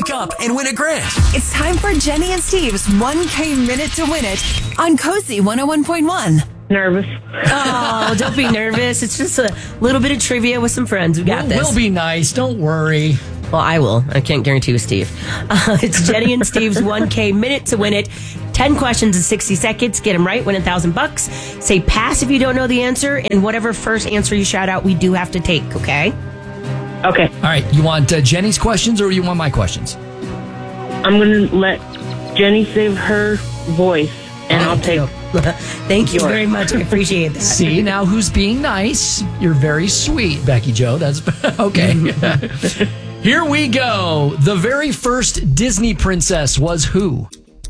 Wake up and win a grand. It's time for Jenny and Steve's 1K Minute to Win It on Cozy 101.1. Nervous. Oh, don't be nervous. It's just a little bit of trivia with some friends. We got this. We'll be nice. Don't worry. Well, I will. I can't guarantee with Steve. It's Jenny and Steve's 1K Minute to Win It. 10 questions in 60 seconds. Get them right, win $1,000. Say pass if you don't know the answer, and whatever first answer you shout out, we do have to take, okay? Okay. All right. You want Jenny's questions or you want my questions? I'm going to let Jenny save her voice, and I'll take... Thank you very much. I appreciate that. See, now who's being nice? You're very sweet, Becky Joe. That's okay. Here we go. The very first Disney princess was who?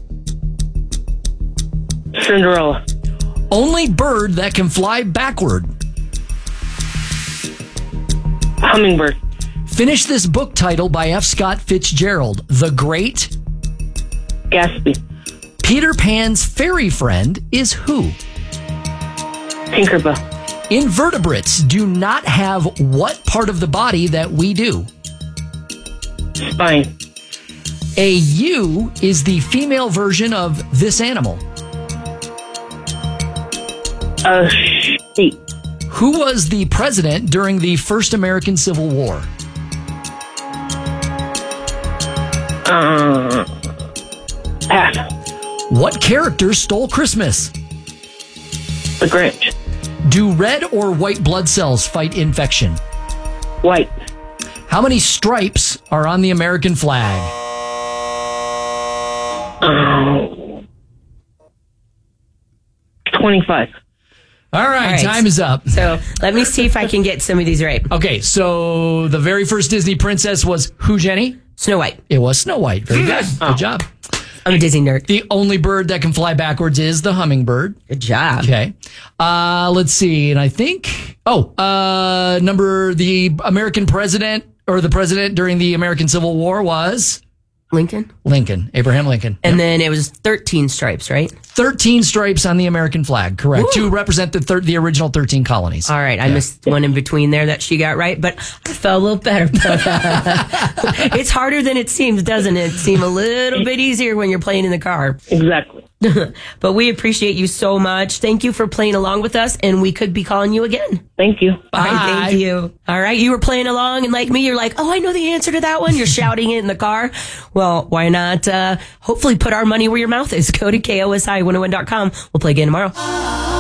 Cinderella. Only bird that can fly backward. Hummingbird. Finish this book title by F. Scott Fitzgerald. The Great. Gatsby. Peter Pan's fairy friend is who? Tinkerbell. Invertebrates do not have what part of the body that we do? Spine. A ewe is the female version of this animal. A sheep. Who was the president during the first American Civil War? Pass. What character stole Christmas? The Grinch. Do red or white blood cells fight infection? White. How many stripes are on the American flag? 25. All right, time is up. So let me see if I can get some of these right. Okay, so the very first Disney princess was who, Jenny? Snow White. It was Snow White. Very good. Good job. I'm a Disney nerd. The only bird that can fly backwards is the hummingbird. Good job. Okay. Let's see. And I think, the American president or the president during the American Civil War was? Lincoln? Lincoln. Abraham Lincoln. And then it was 13 stripes, right? 13 stripes on the American flag. Correct. Woo. To represent the original 13 colonies. All right. I missed one in between there that she got right, but I felt a little better. It's harder than it seems, doesn't it? Seem a little bit easier when you're playing in the car. Exactly. But we appreciate you so much. Thank you for playing along with us, and we could be calling you again. Thank you. Bye. All right, thank you. All right, you were playing along, and like me, you're like, oh, I know the answer to that one. You're shouting it in the car. Well, why not hopefully put our money where your mouth is? Go to KOSI101.com. We'll play again tomorrow.